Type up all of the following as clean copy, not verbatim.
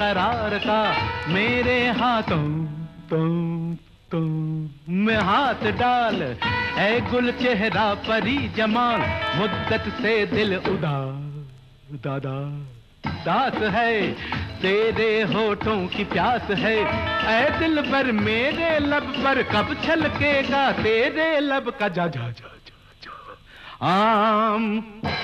करार का मेरे हाथों में हाथ डाल, ऐ गुल चेहरा परी जमाल, मुद्दत से दिल दास है, तेरे होठों की प्यास है, ऐ दिल पर मेरे लब पर कब छलकेगा तेरे लब का जा जा जा जा जा आम।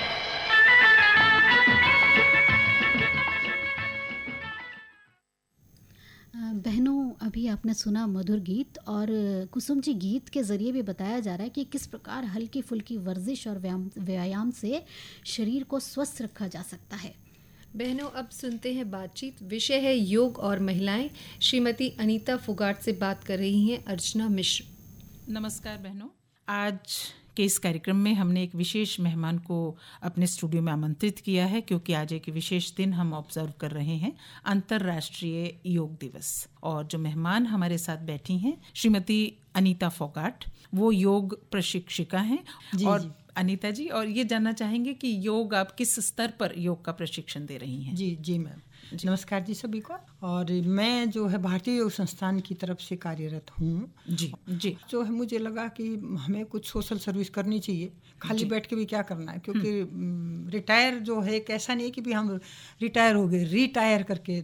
बहनों, अभी आपने सुना मधुर गीत, और कुसुम जी गीत के ज़रिए भी बताया जा रहा है कि किस प्रकार हल्की फुल्की वर्जिश और व्यायाम से शरीर को स्वस्थ रखा जा सकता है। बहनों, अब सुनते हैं बातचीत। विषय है योग और महिलाएं। श्रीमती अनीता फोगाट से बात कर रही हैं अर्चना मिश्र। नमस्कार बहनों, आज के इस कार्यक्रम में हमने एक विशेष मेहमान को अपने स्टूडियो में आमंत्रित किया है, क्योंकि आज एक विशेष दिन हम ऑब्जर्व कर रहे हैं, अंतर्राष्ट्रीय योग दिवस। और जो मेहमान हमारे साथ बैठी हैं श्रीमती अनीता फोगाट, वो योग प्रशिक्षिका हैं। और अनीता जी, और ये जानना चाहेंगे कि योग आप किस स्तर पर योग का प्रशिक्षण दे रही हैं? जी मैम, नमस्कार जी सभी को। और मैं जो है भारतीय योग संस्थान की तरफ से कार्यरत हूँ। जी जो है मुझे लगा कि हमें कुछ सोशल सर्विस करनी चाहिए, खाली बैठ के भी क्या करना है, क्योंकि रिटायर जो है एक ऐसा नहीं है कि भी हम रिटायर हो गए, रिटायर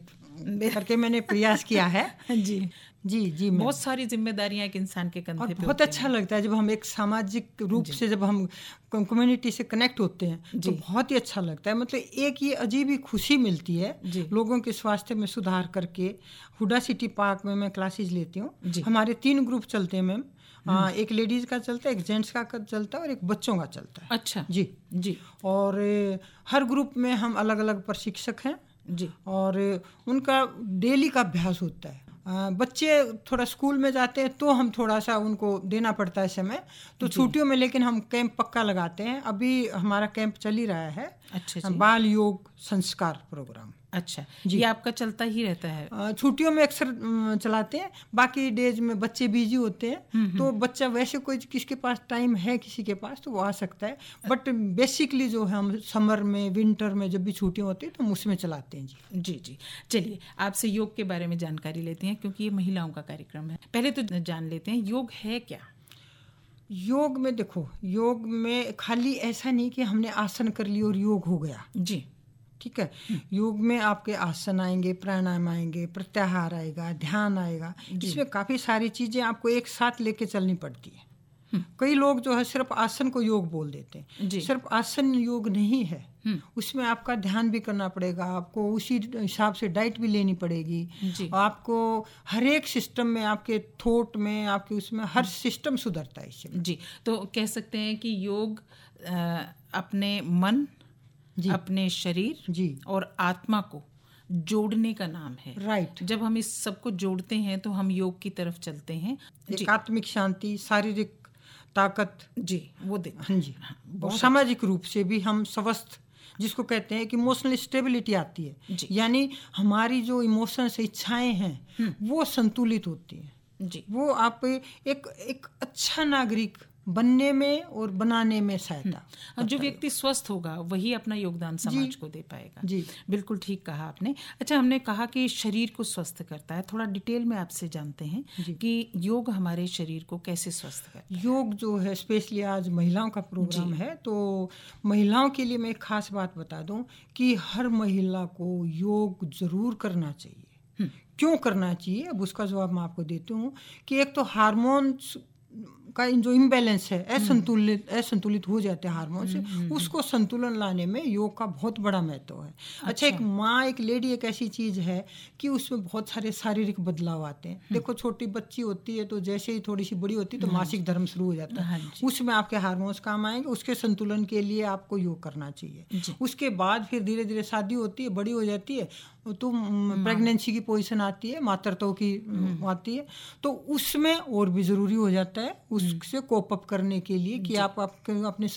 करके मैंने प्रयास किया है। जी बहुत सारी जिम्मेदारियां एक इंसान के कंधे पे बहुत अच्छा लगता है जब हम एक सामाजिक रूप से जब हम कम्युनिटी से कनेक्ट होते हैं तो बहुत ही अच्छा लगता है। मतलब एक ये अजीब ही खुशी मिलती है लोगों के स्वास्थ्य में सुधार करके। हुडा सिटी पार्क में मैं क्लासेस लेती हूँ। हमारे 3 ग्रुप चलते हैं मैम, एक लेडीज का चलता है, एक जेंट्स का चलता है और एक बच्चों का चलता है। अच्छा जी। और हर ग्रुप में हम अलग अलग प्रशिक्षक हैं जी, और उनका डेली का अभ्यास होता है। बच्चे थोड़ा स्कूल में जाते हैं तो हम थोड़ा सा उनको देना पड़ता है समय, तो छुट्टियों में लेकिन हम कैंप पक्का लगाते हैं। अभी हमारा कैंप चल ही रहा है। अच्छा बाल योग संस्कार प्रोग्राम। अच्छा जी, ये आपका चलता ही रहता है? छुट्टियों में अक्सर चलाते हैं, बाकी डेज में बच्चे बिजी होते हैं तो बच्चा वैसे कोई किसके पास टाइम है, किसी के पास तो वो आ सकता है। बट बेसिकली जो है हम समर में, विंटर में जब भी छुट्टियां होती है तो हम उसमें चलाते हैं जी। चलिए आपसे योग के बारे में जानकारी लेते हैं, क्योंकि ये महिलाओं का कार्यक्रम है। पहले तो जान लेते हैं योग है क्या? योग में देखो, योग में खाली ऐसा नहीं कि हमने आसन कर लिया और योग हो गया जी, ठीक है। योग में आपके आसन आएंगे, प्राणायाम आएंगे, प्रत्याहार आएगा, ध्यान आएगा। इसमें काफ़ी सारी चीज़ें आपको एक साथ लेके चलनी पड़ती है। कई लोग जो है सिर्फ आसन को योग बोल देते हैं। सिर्फ आसन योग नहीं है, उसमें आपका ध्यान भी करना पड़ेगा, आपको उसी हिसाब से डाइट भी लेनी पड़ेगी। आपको हर एक सिस्टम में, आपके थॉट में, आपके उसमें हर सिस्टम सुधरता है इससे जी। तो कह सकते हैं कि योग अपने मन, अपने शरीर और आत्मा को जोड़ने का नाम है। राइट। जब हम इस सबको जोड़ते हैं तो हम योग की तरफ चलते हैं। आत्मिक शांति, शारीरिक ताकत वो दे। हाँ जी। और सामाजिक रूप से भी हम स्वस्थ, जिसको कहते हैं कि इमोशनल स्टेबिलिटी आती है, यानी हमारी जो इमोशंस, इच्छाएं हैं वो संतुलित होती हैं। वो आप एक अच्छा नागरिक बनने में और बनाने में सहायता। जो व्यक्ति स्वस्थ होगा वही अपना योगदान समाज को दे पाएगा। बिल्कुल ठीक कहा आपने। अच्छा, हमने कहा कि शरीर को स्वस्थ करता है, थोड़ा डिटेल में आपसे जानते हैं कि योग हमारे शरीर को कैसे स्वस्थ करता है। योग जो है, स्पेशली आज महिलाओं का प्रोग्राम है, तो महिलाओं के लिए मैं एक खास बात बता दूं कि हर महिला को योग जरूर करना चाहिए। क्यों करना चाहिए, अब उसका जवाब मैं आपको देती हूँ कि एक तो हार्मोन्स का जो इम्बैलेंस है, असंतुलित हो जाते हैं हार्मोन से, उसको संतुलन लाने में योग का बहुत बड़ा महत्व है। अच्छा, एक माँ, एक लेडी एक ऐसी चीज है कि उसमें बहुत सारे शारीरिक बदलाव आते हैं। देखो, छोटी बच्ची होती है तो जैसे ही थोड़ी सी बड़ी होती है तो मासिक धर्म शुरू हो जाता है, उसमें आपके हार्मोन्स काम आएंगे, उसके संतुलन के लिए आपको योग करना चाहिए। उसके बाद फिर धीरे धीरे शादी होती है, बड़ी हो जाती है तो प्रेगनेंसी की पोजीशन आती है, मातृत्व की आती है, तो उसमें और भी जरूरी हो जाता है उससे कोप अप करने के लिए कि आप अपने